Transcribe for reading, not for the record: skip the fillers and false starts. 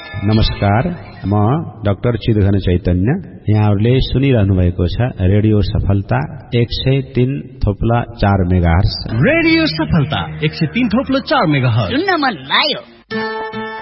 नमस्कार, म डाक्टर चिदघन चैतन्य। यहाँहरूले सुनिरहनु भएको छ रेडियो सफलता 103.4 मेगाहर्ज। रेडियो सफलता 103.4 मेगाहर्ज। सुन्न मन लाग्यो।